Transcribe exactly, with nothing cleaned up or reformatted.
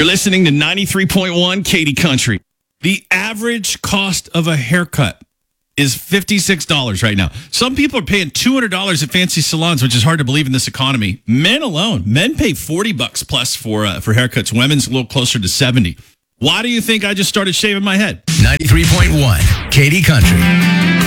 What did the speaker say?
You're listening to ninety-three point one Katy Country. The average cost of a haircut is fifty-six dollars right now. Some people are paying two hundred dollars at fancy salons, which is hard to believe in this economy. Men alone, men pay forty bucks plus for uh, for haircuts. Women's a little closer to seventy. Why do you think I just started shaving my head? ninety-three point one Katy Country.